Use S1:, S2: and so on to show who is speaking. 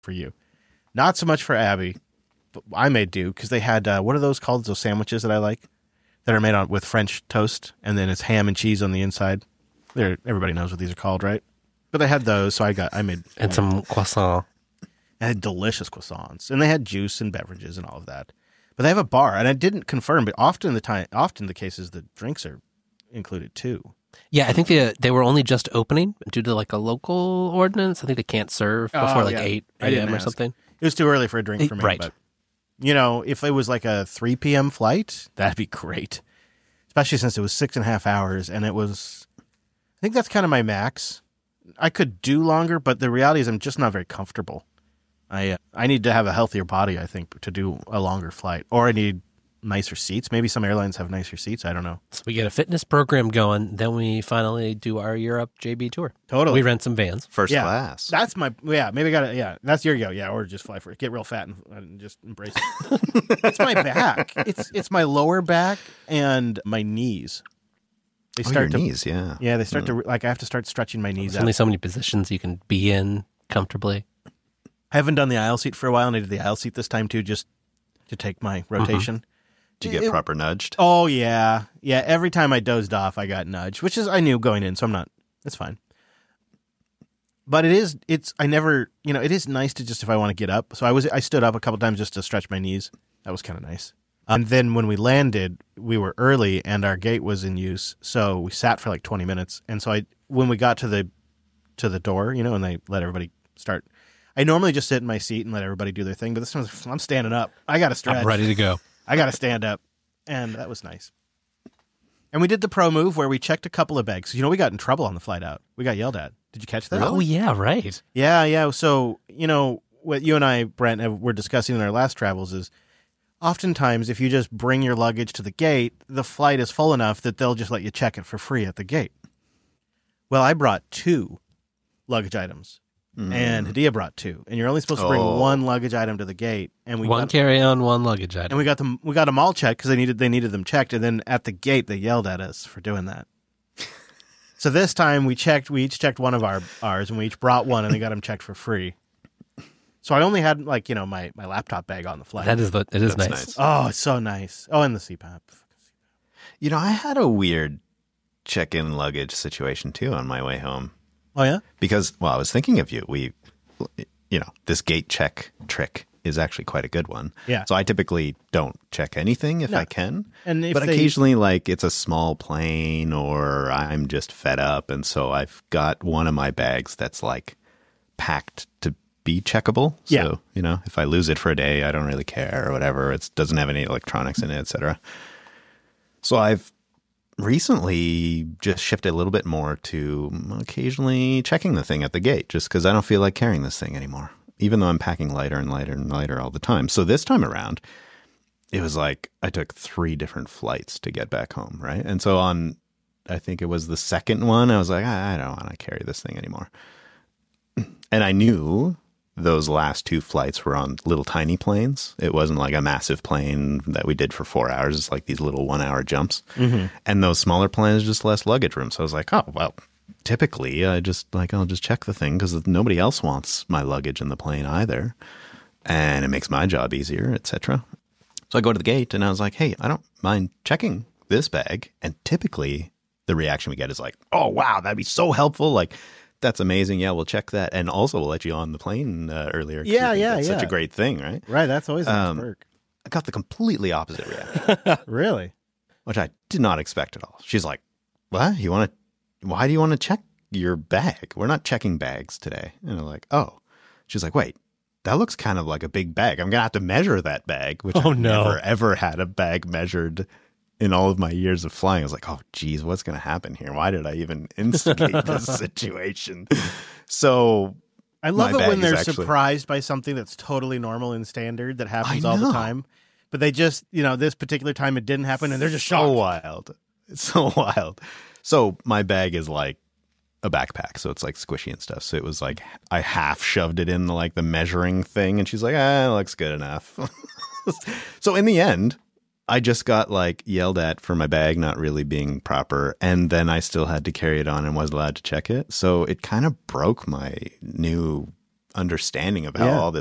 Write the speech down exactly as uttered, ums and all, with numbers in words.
S1: for you. Not so much for Abby. But I made do because they had, uh, what are those called? Those sandwiches that I like that are made on with French toast and then it's ham and cheese on the inside. They're, everybody knows what these are called, right? But they had those, so I got, I made.
S2: And some croissant.
S1: I had delicious croissants and they had juice and beverages and all of that. But they have a bar and I didn't confirm, but often the time, often the cases, the drinks are included too.
S2: Yeah, I think they they were only just opening due to like a local ordinance. I think they can't serve before
S1: oh,
S2: like
S1: yeah.
S2: eight
S1: I didn't
S2: a.m. or
S1: ask.
S2: something.
S1: It was too early for a drink for me.
S2: Right.
S1: But, you know, if it was like a three p.m. flight, that'd be great. Especially since it was six and a half hours. And it was, I think that's kind of my max. I could do longer, but the reality is I'm just not very comfortable. I uh, I need to have a healthier body, I think, to do a longer flight. Or I need nicer seats. Maybe some airlines have nicer seats. I don't know.
S2: So we get a fitness program going. Then we finally do our Europe J B tour.
S1: Totally.
S2: We rent some vans.
S3: First
S1: yeah,
S3: class.
S1: That's my, yeah, maybe I got to, yeah, that's your go. Yeah, or just fly for it. Get real fat and, and just embrace it. It's my back. It's it's my lower back and my knees. They
S3: oh,
S1: start
S3: your
S1: to,
S3: knees, yeah.
S1: Yeah, they start mm. to, like, I have to start stretching my knees
S2: There's
S1: out.
S2: only so many positions you can be in comfortably.
S1: I haven't done the aisle seat for a while, and I did the aisle seat this time, too, just to take my rotation. Mm-hmm.
S3: Did you get
S1: it,
S3: proper nudged?
S1: Oh, yeah. Yeah, every time I dozed off, I got nudged, which is, I knew going in, so I'm not, it's fine. But it is, it's, I never, you know, it is nice to just, if I want to get up. So I was, I stood up a couple times just to stretch my knees. That was kind of nice. And then when we landed, we were early and our gate was in use. So we sat for like twenty minutes. And so I, when we got to the, to the door, you know, and they let everybody start, I normally just sit in my seat and let everybody do their thing. But this time I'm standing up. I got to stretch.
S2: I'm ready to go.
S1: I got to stand up. And that was nice. And we did the pro move where we checked a couple of bags. You know, we got in trouble on the flight out. We got yelled at. Did you catch that?
S2: Oh, yeah, right.
S1: Yeah, yeah. So, you know, what you and I, Brent, have, were discussing in our last travels is oftentimes if you just bring your luggage to the gate, the flight is full enough that they'll just let you check it for free at the gate. Well, I brought two luggage items. Mm. And Hadia brought two, and you're only supposed to bring
S3: oh.
S1: one luggage item to the gate. And we
S2: one
S1: got,
S2: carry-on, one luggage item,
S1: and we got them. We got them all checked because they needed they needed them checked. And then at the gate, they yelled at us for doing that. So this time we checked. We each checked one of our ours, and we each brought one, and they got them checked for free. So I only had like you know my, my laptop bag on the flight.
S2: That is the it is
S3: nice.
S2: nice.
S1: Oh, it's so nice. Oh, and the C PAP.
S3: You know, I had a weird check-in luggage situation too on my way home.
S1: Oh yeah,
S3: because well, I was thinking of you. We. You know, this gate check trick is actually quite a good one.
S1: Yeah.
S3: So I typically don't check anything if
S1: no.
S3: I can.
S1: And if
S3: but
S1: they...
S3: occasionally, like, it's a small plane or I'm just fed up. And so I've got one of my bags that's, like, packed to be checkable. So,
S1: yeah.
S3: you know, if I lose it for a day, I don't really care or whatever. It doesn't have any electronics in it, et cetera. So I've recently just shifted a little bit more to occasionally checking the thing at the gate just because I don't feel like carrying this thing anymore, even though I'm packing lighter and lighter and lighter all the time. So this time around, it was like I took three different flights to get back home, right? And so on, I think it was the second one, I was like, I don't want to carry this thing anymore. And I knew those last two flights were on little tiny planes. It wasn't like a massive plane that we did for four hours. It's like these little one hour jumps. Mm-hmm. And those smaller planes, just less luggage room. So I was like, oh, well, typically I just like, I'll just check the thing because nobody else wants my luggage in the plane either. And it makes my job easier, et cetera. So I go to the gate and I was like, hey, I don't mind checking this bag. And typically the reaction we get is like, oh, wow, that'd be so helpful. Like, that's amazing. Yeah, we'll check that. And also we'll let you on the plane uh, earlier.
S1: Yeah, yeah,
S3: that's
S1: yeah.
S3: such a great thing, right?
S1: Right, that's always a
S3: um,
S1: nice perk.
S3: I got the completely opposite reaction.
S1: Really?
S3: Which I did not expect at all. She's like, what? You want to, why do you want to check your bag? We're not checking bags today. And I'm like, oh. She's like, wait, that looks kind of like a big bag. I'm going to have to measure that bag, which
S2: oh,
S3: I've
S2: no.
S3: never, ever had a bag measured in all of my years of flying. I was like, oh, geez, what's going to happen here? Why did I even instigate this situation? So
S1: I love
S3: my
S1: it when
S3: bag is
S1: they're
S3: actually-
S1: surprised by something that's totally normal and standard that happens
S3: I
S1: all the
S3: know.
S1: time. But they just, you know, this particular time it didn't happen and they're just
S3: so
S1: shocked.
S3: wild. It's so wild. So my bag is like a backpack, so it's like squishy and stuff. So it was like I half shoved it in the, like the measuring thing, and she's like, ah, it looks good enough. So in the end, I just got like yelled at for my bag not really being proper, and then I still had to carry it on and was allowed to check it. So it kind of broke my new understanding of how
S1: Yeah.
S3: all this